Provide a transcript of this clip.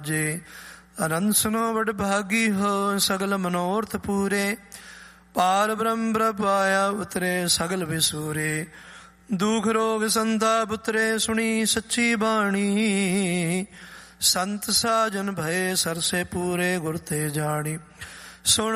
ਜੇ ਅਨੰਦ ਸੁਨੋ ਵਡ ਭਾਗੀ ਹੋ, ਸਗਲ ਮਨੋਰਥ ਪੂਰੇ। ਪਾਰ ਬ੍ਰਹਮ ਪਾਇਆ ਉਤਰੇ, ਸਗਲ ਵਿਸੂਰੇ। ਦੁਖ ਰੋਗ ਸੰਤਾਪ ਉਤਰੇ, ਸੁਣੀ ਸੱਚੀ ਬਾਣੀ। ਸੰਤ ਸਾਜਨ ਭਏ ਸਰਸੇ ਪੂਰੇ, ਗੁਰ ਤੇ ਜਾਣੀ। ਸੁਣ